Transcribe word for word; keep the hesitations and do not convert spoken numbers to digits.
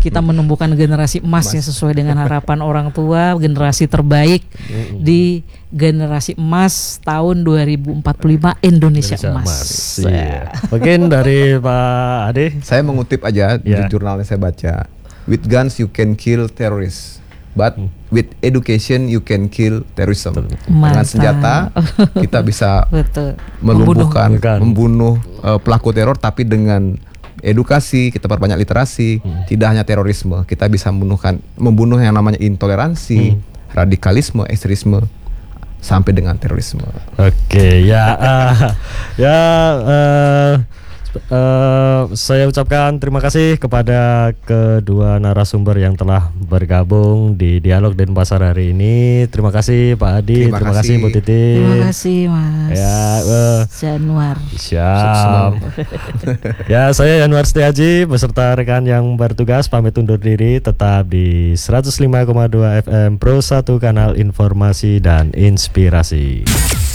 kita menumbuhkan generasi emas yang sesuai dengan harapan orang tua, generasi terbaik di generasi emas tahun dua ribu empat puluh lima Indonesia, Indonesia emas. emas. Iya. Mungkin dari Pak Ade. Saya mengutip aja ya. di jurnal yang saya baca. With guns you can kill terrorists, but with education you can kill terrorism. Mantap. Dengan senjata kita bisa Betul. melumpuhkan, membunuh, membunuh uh, pelaku teror, tapi dengan edukasi kita perbanyak literasi, hmm. tidak hanya terorisme, kita bisa membunuhkan, membunuh yang namanya intoleransi, hmm. radikalisme, ekstremisme, sampai dengan terorisme. Oke, ya, uh, ya. Uh, Uh, saya ucapkan terima kasih kepada kedua narasumber yang telah bergabung di Dialog Denpasar hari ini. Terima kasih Pak Adi, terima, terima kasih Bu Titi. Terima kasih Mas ya, uh, Januar. Siap. Ya, saya Januar Setiaji beserta rekan yang bertugas pamit undur diri. Tetap di seratus lima koma dua F M Pro satu, kanal informasi dan inspirasi.